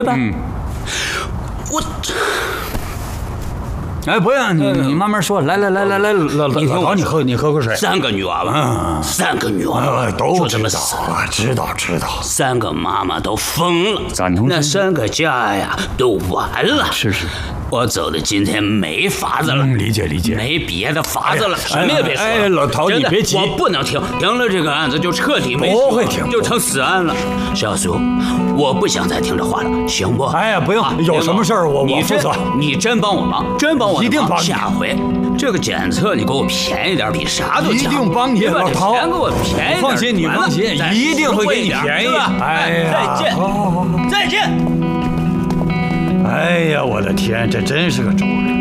我。 哎，不用，你慢慢说。来，老陶，你喝口水。 3个女娃娃，3个女娃娃都这么死了，知道。 3个妈妈都疯了， 赞同。 那3个家呀都完了。 是。 我走的今天没法子了。 理解。 没别的法子了，什么也别说了。 哎，老陶，你别急， 我不能停了这个案子就彻底没戏了， 不会停， 就成死案了。小苏，我不想再听这话了，行不？ 哎呀，不用，有什么事儿我负责。 你真帮我忙，真帮我， 一定帮你。 下回这个检测你给我便宜点，比啥都强。 一定帮你，老陶。 钱给我便宜点， 放心，你放心，一定会给你便宜。 哎呀，再见，再见。 哎呀，我的天，这真是个轴人。